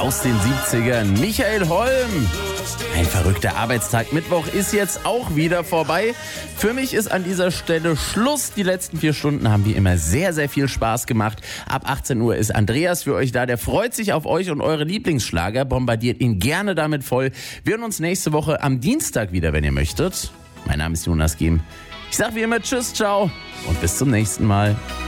aus den 70ern. Michael Holm. Ein verrückter Arbeitstag. Mittwoch ist jetzt auch wieder vorbei. Für mich ist an dieser Stelle Schluss. Die letzten 4 Stunden haben wie immer sehr, sehr viel Spaß gemacht. Ab 18 Uhr ist Andreas für euch da. Der freut sich auf euch und eure Lieblingsschlager. Bombardiert ihn gerne damit voll. Wir hören uns nächste Woche am Dienstag wieder, wenn ihr möchtet. Mein Name ist Jonas Giem. Ich sag wie immer Tschüss, ciao und bis zum nächsten Mal.